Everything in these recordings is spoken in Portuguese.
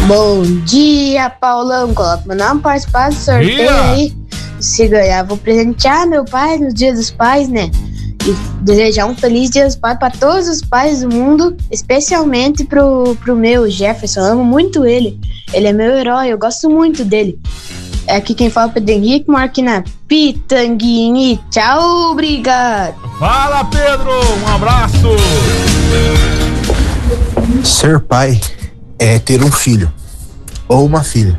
Bom dia, Paulão. Coloca meu nome para participar do sorteio aí. Se ganhar, vou presentear meu pai no Dia dos Pais, né? E desejar um feliz Dia dos Pais para todos os pais do mundo, especialmente pro meu Jefferson. Eu amo muito ele. Ele é meu herói, eu gosto muito dele. Aqui quem fala é o Pedro Henrique, moro aqui na Pitanguini. Tchau, obrigado. Fala, Pedro, um abraço. Ser pai é ter um filho ou uma filha.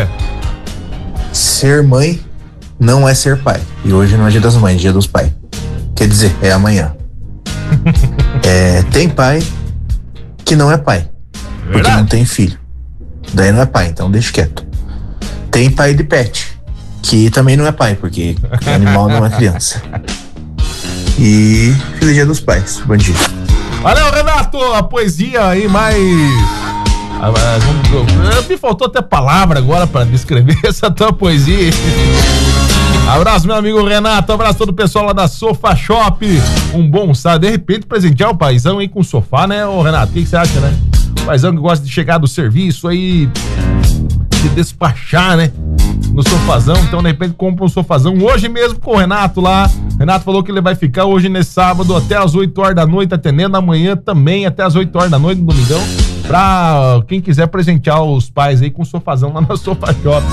Ser mãe não é ser pai. E hoje não é Dia das Mães, é Dia dos Pais. Quer dizer, é amanhã. Tem pai que não é pai, porque não tem filho. Daí não é pai, então deixa quieto. Tem pai de pet, que também não é pai, porque animal não é criança. E feliz Dia dos Pais. Bom dia. Valeu, Renato. A poesia aí mais... Me faltou até palavra agora para descrever essa tua poesia. Abraço, meu amigo Renato. Abraço todo o pessoal lá da Sofa Shop. Um bom sábado. De repente, presentear o paizão aí com sofá, né, ô Renato? O que você acha, né? O paizão que gosta de chegar do serviço aí, de despachar, né? No sofazão. Então, de repente, compra um sofazão hoje mesmo com o Renato lá. Renato falou que ele vai ficar hoje nesse sábado até as 8 horas da noite, atendendo amanhã também até as 8 horas da noite no domingão. Pra quem quiser presentear os pais aí com um sofazão lá na Sofa Shop.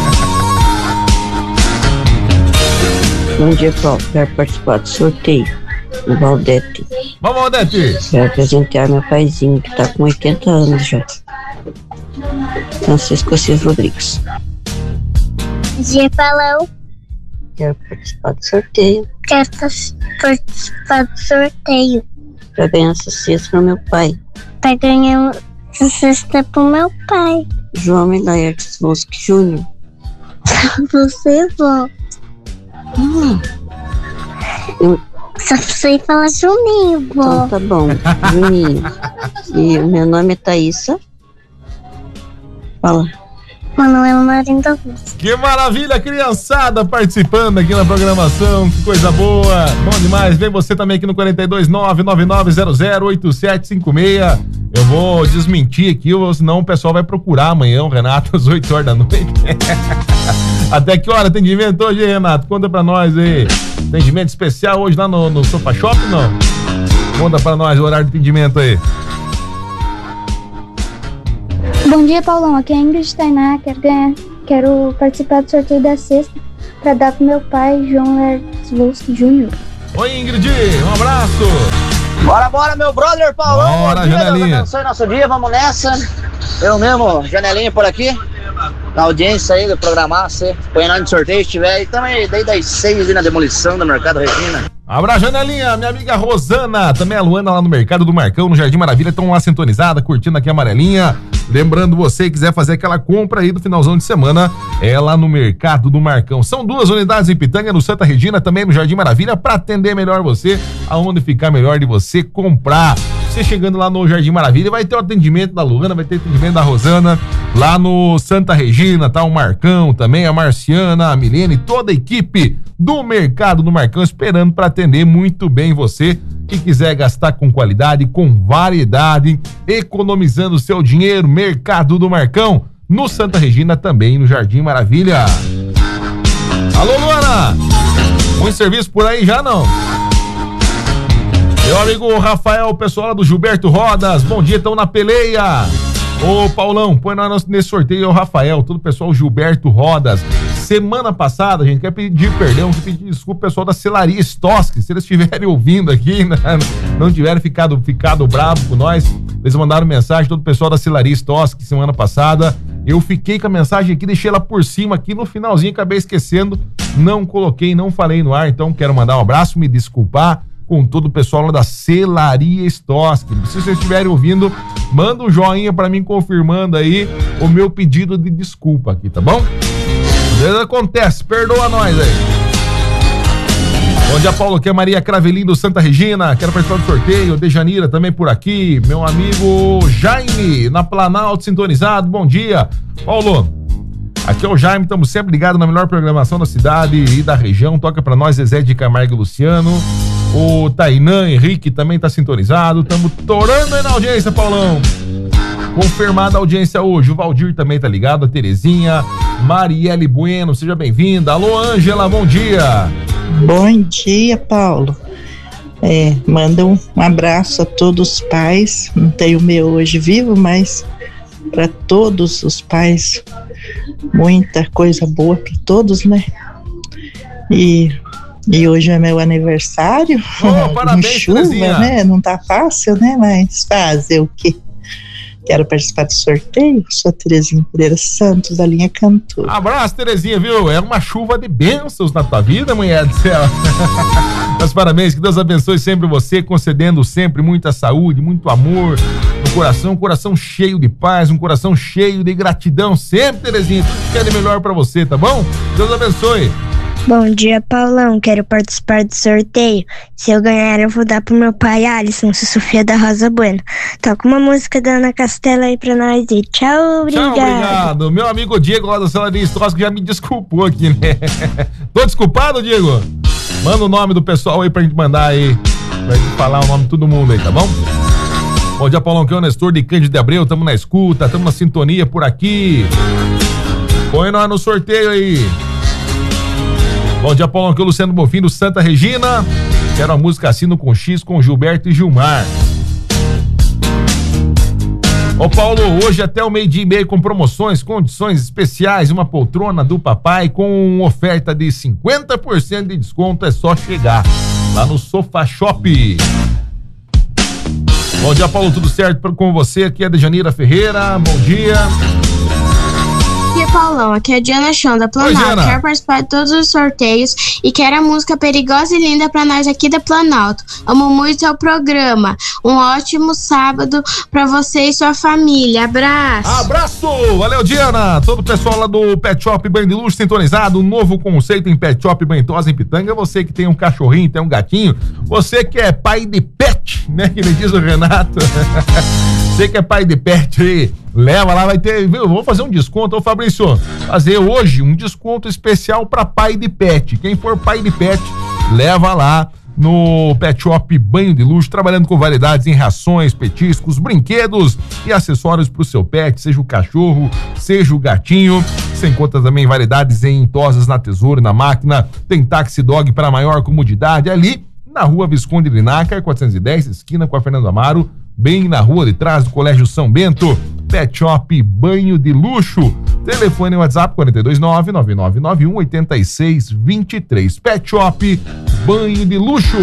Bom dia, Paulo. Quero participar do sorteio. O Valdete. Vamos, Valdete. Quero presentear meu paizinho, que tá com 80 anos já. Francisco Assis Rodrigues. Bom dia, Paulão. Quero participar do sorteio. Quero participar do sorteio. Pra ganhar essa cesta pro meu pai. Pra ganhar essa cesta pro meu pai. João Milaertes Bosque Júnior. Você, vó. Só sei falar Juninho, vó. Então tá bom, Juninho. E o meu nome é Thaísa. Fala. Manuela Marinho da Luz. Que maravilha, criançada participando aqui na programação, que coisa boa, bom demais. Vem você também aqui no 42999008756. Eu vou desmentir aqui, senão o pessoal vai procurar amanhã o Renato às 8 horas da noite. Até que hora atendimento hoje, Renato? Conta pra nós aí. Atendimento especial hoje lá no Sofa Shop, não? Conta pra nós o horário de atendimento aí. Bom dia, Paulão. Aqui é a Ingrid Tainá. Quero participar do sorteio da cesta para dar pro meu pai, João Lertzvolski Jr. Oi, Ingrid. Um abraço. Bora, meu brother Paulão. Bora, Bom dia, Janelinha. Deus abençoe nosso dia, vamos nessa. Eu mesmo, Janelinha por aqui. Na audiência aí, do programar, você põe lá no sorteio, se tiver. E também daí das 6 aí na demolição do Mercado Regina. Abraço, Janelinha, minha amiga Rosana, também a Luana lá no Mercado do Marcão, no Jardim Maravilha, estão lá sintonizada, curtindo aqui a amarelinha. Lembrando você, quiser fazer aquela compra aí do finalzão de semana, é lá no Mercado do Marcão. São 2 unidades em Pitanga, no Santa Regina, também no Jardim Maravilha, para atender melhor você, aonde ficar melhor de você comprar. Você chegando lá no Jardim Maravilha, vai ter o atendimento da Luana, vai ter o atendimento da Rosana, lá no Santa Regina, tá o Marcão também, a Marciana, a Milene, toda a equipe do Mercado do Marcão esperando para atender muito bem você que quiser gastar com qualidade, com variedade, economizando seu dinheiro. Mercado do Marcão, no Santa Regina, também no Jardim Maravilha. Alô, Luana! Muito serviço por aí já, não? Meu amigo Rafael, o pessoal lá do Gilberto Rodas, bom dia, estão na peleia. Ô, Paulão, põe nós nesse sorteio, o Rafael, todo o pessoal Gilberto Rodas. Semana passada, a gente quer pedir perdão, quer pedir desculpa ao pessoal da Celaria Stosk, se eles estiverem ouvindo aqui, né, não tiverem ficado bravo com nós, eles mandaram mensagem, todo o pessoal da Celaria Stosk, semana passada, eu fiquei com a mensagem aqui, deixei ela por cima aqui, no finalzinho acabei esquecendo, não coloquei, não falei no ar, então quero mandar um abraço, me desculpar com todo o pessoal lá da Celaria Stosk. Se vocês estiverem ouvindo, manda um joinha pra mim confirmando aí o meu pedido de desculpa aqui, tá bom? Às vezes acontece, perdoa nós aí. Bom dia, Paulo, aqui é Maria Cravelinho do Santa Regina, quero participar do sorteio, Dejanira também por aqui, meu amigo Jaime, na Planalto sintonizado, bom dia. Paulo, aqui é o Jaime, estamos sempre ligados na melhor programação da cidade e da região, toca pra nós Zezé de Camargo e Luciano. O Tainã Henrique também tá sintonizado. Estamos torando aí na audiência, Paulão. Confirmada a audiência hoje. O Valdir também tá ligado, a Terezinha, Marielle Bueno, seja bem-vinda. Alô, Ângela, bom dia. Bom dia, Paulo. Manda um abraço a todos os pais. Não tenho o meu hoje vivo, mas para todos os pais, muita coisa boa para todos, né? E hoje é meu aniversário. Parabéns, chuva, Terezinha. né? Não tá fácil, né? Mas fazer o quê? Quero participar do sorteio. Sou a Terezinha Pereira Santos, da linha Cantor. Abraço, Terezinha, viu? É uma chuva de bênçãos na tua vida, mulher do céu. Meus parabéns, que Deus abençoe sempre você, concedendo sempre muita saúde, muito amor no coração, um coração cheio de paz, um coração cheio de gratidão sempre, Terezinha. Tudo que é de melhor pra você, tá bom? Deus abençoe. Bom dia, Paulão. Quero participar do sorteio. Se eu ganhar, eu vou dar pro meu pai, Alisson, Sofia da Rosa Bueno. Toca uma música da Ana Castela aí pra nós e tchau, obrigado. Tchau, obrigado. Meu amigo Diego lá da Sala de Estoques já me desculpou aqui, né? Tô desculpado, Diego? Manda o nome do pessoal aí pra gente mandar aí, pra gente falar o nome de todo mundo aí, tá bom? Bom dia, Paulão, que é o Nestor de Cândido de Abreu, tamo na escuta, tamo na sintonia por aqui. Põe nós no sorteio aí. Bom dia, Paulão, que é o Luciano Bonfim do Santa Regina. Quero a música Assino com X com Gilberto e Gilmar. Ô Paulo, hoje até o 12:30 com promoções, condições especiais, uma poltrona do papai com oferta de 50% de desconto, é só chegar lá no Sofá Shop. Bom dia, Paulo, tudo certo com você? Aqui é a Dejanira Ferreira, bom dia. Bom dia, Paulão. Aqui é a Diana Chão, da Planalto. Quero participar de todos os sorteios e quero a música Perigosa e Linda pra nós aqui da Planalto. Amo muito seu programa. Um ótimo sábado pra você e sua família. Abraço. Abraço! Valeu, Diana! Todo o pessoal lá do Pet Shop Banho de Luxo sintonizado. Um novo conceito em Pet Shop Banhosa em Pitanga. Você que tem um cachorrinho, tem um gatinho. Você que é pai de pet, né? Que ele diz o Renato. Você que é pai de pet aí, leva lá, vai ter, viu? Vou fazer um desconto, ô Fabrício, fazer hoje um desconto especial para pai de pet. Quem for pai de pet, leva lá no Pet Shop Banho de Luxo, trabalhando com variedades em rações, petiscos, brinquedos e acessórios para o seu pet, seja o cachorro, seja o gatinho. Você encontra também variedades em tosas na Tesoura e na Máquina. Tem Taxi Dog para maior comodidade ali na Rua Visconde Linacar, 410, esquina com a Fernando Amaro, bem na rua de trás do Colégio São Bento. Pet Shop Banho de Luxo. Telefone e WhatsApp 429-9991-8623. Pet Shop Banho de Luxo.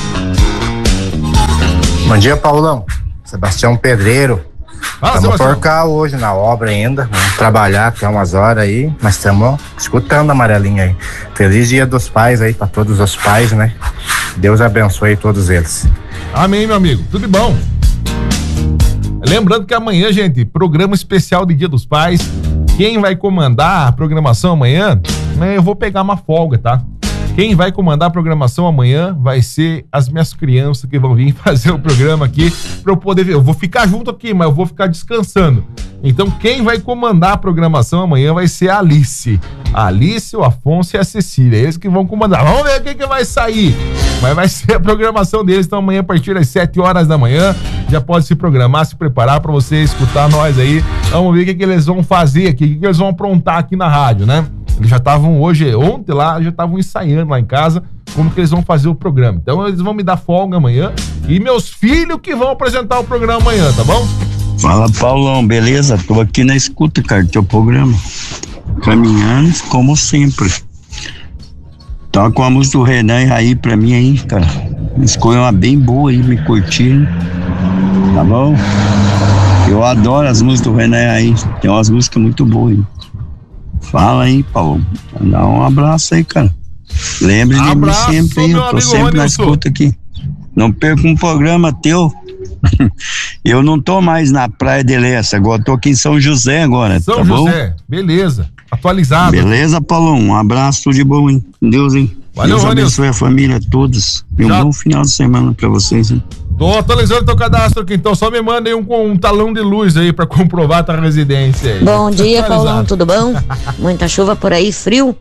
Bom dia, Paulão. Sebastião Pedreiro. Estamos por cá hoje na obra ainda. Vamos trabalhar até umas horas aí, mas estamos escutando a amarelinha aí. Feliz Dia dos Pais aí para todos os pais, né? Deus abençoe todos eles. Amém, meu amigo. Tudo de bom. Lembrando que amanhã, gente, programa especial de Dia dos Pais. Quem vai comandar a programação amanhã, eu vou pegar uma folga, tá? Quem vai comandar a programação amanhã vai ser as minhas crianças que vão vir fazer o programa aqui pra eu poder ver. Eu vou ficar junto aqui, mas eu vou ficar descansando. Então quem vai comandar a programação amanhã vai ser a Alice. A Alice, o Afonso e a Cecília. Eles que vão comandar. Vamos ver o que vai sair. Mas vai ser a programação deles. Então amanhã a partir das 7 horas da manhã já pode se programar, se preparar pra você escutar nós aí. Vamos ver o que eles vão fazer aqui, o que eles vão aprontar aqui na rádio, né? Eles já estavam ontem lá, já estavam ensaiando lá em casa como que eles vão fazer o programa. Então eles vão me dar folga amanhã e meus filhos que vão apresentar o programa amanhã, tá bom? Fala, Paulão, beleza? Tô aqui na escuta, cara, do teu programa. Caminhando, como sempre. Toca uma música do Renan aí pra mim aí, cara. Escolha uma bem boa aí, me curtindo. Tá bom? Eu adoro as músicas do Renan aí. Tem umas músicas muito boas aí. Fala aí, Paulo. Dá um abraço aí, cara. Lembre de mim sempre aí. Eu tô sempre na escuta aqui. Não perca um programa teu. Eu não tô mais na Praia de Lessa, agora tô aqui em São José agora. São José, bom? Beleza. Atualizado. Beleza, Paulo. Um abraço, tudo de bom, hein? Deus, hein? Valeu, Deus abençoe a família, todos. E um bom final de semana pra vocês, hein? Tô atualizando teu cadastro aqui, então só me manda aí um talão de luz aí pra comprovar tua residência aí. Bom dia, Paulão, tudo bom? Muita chuva por aí, frio.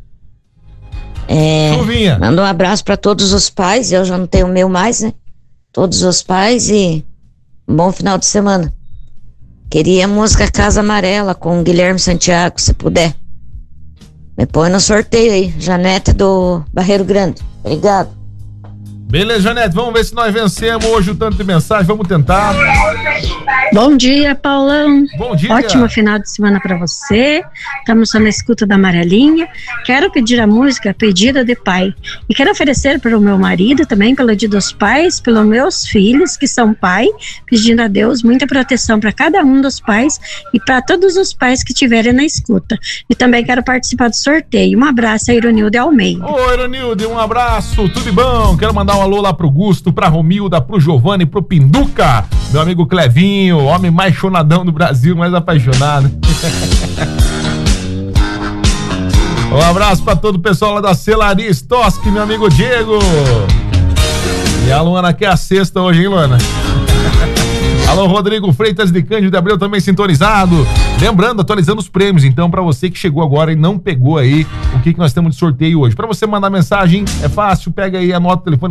Chuvinha. Manda um abraço pra todos os pais, eu já não tenho o meu mais, né? Todos os pais e um bom final de semana. Queria a música Casa Amarela com o Guilherme Santiago, se puder. Me põe no sorteio aí, Janete do Barreiro Grande. Obrigado. Beleza, Janete, vamos ver se nós vencemos hoje o tanto de mensagem, vamos tentar. Bom dia, Paulão. Bom dia. Ótimo final de semana para você. Estamos na escuta da Amarelinha. Quero pedir a música Pedida de Pai. E quero oferecer para o meu marido também, pelo Dia dos Pais, pelos meus filhos que são pai, pedindo a Deus muita proteção para cada um dos pais e para todos os pais que estiverem na escuta. E também quero participar do sorteio. Um abraço a Ironilde Almeida. Ô, Ironilde, um abraço, tudo de bom? Quero mandar um alô lá pro Gusto, pra Romilda, pro Giovanni, pro Pinduca, meu amigo Clevinho, homem mais chonadão do Brasil, mais apaixonado. Um abraço pra todo o pessoal lá da Celaria Stoski, meu amigo Diego. E a Luana quer a sexta hoje, hein, Luana? Alô, Rodrigo Freitas de Cândido de Abreu também sintonizado. Lembrando, atualizando os prêmios, então, para você que chegou agora e não pegou aí o que nós temos de sorteio hoje. Para você mandar mensagem, é fácil, pega aí, anota o telefone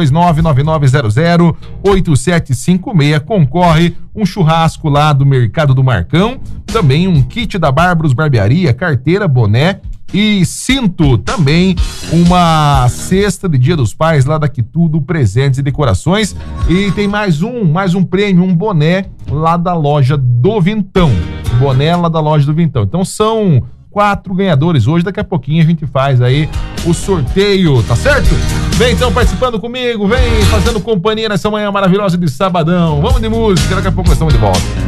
429-9900-8756, concorre um churrasco lá do Mercado do Marcão, também um kit da Bárbaros Barbearia, carteira, boné e cinto, também uma cesta de Dia dos Pais lá da Quitudo, presentes e decorações, e tem mais um prêmio, um boné lá da loja do Vintão, boné lá da loja do Vintão. Então são 4 ganhadores hoje, daqui a pouquinho a gente faz aí o sorteio, tá certo? Vem então participando comigo, vem fazendo companhia nessa manhã maravilhosa de sabadão. Vamos de música, daqui a pouco nós estamos de volta.